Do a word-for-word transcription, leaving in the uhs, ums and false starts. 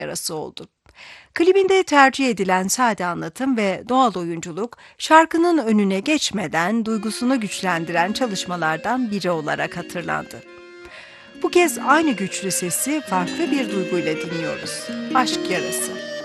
yarası oldu. Klibinde tercih edilen sade anlatım ve doğal oyunculuk, şarkının önüne geçmeden duygusunu güçlendiren çalışmalardan biri olarak hatırlandı. Bu kez aynı güçlü sesi farklı bir duyguyla dinliyoruz. Aşk Yarası.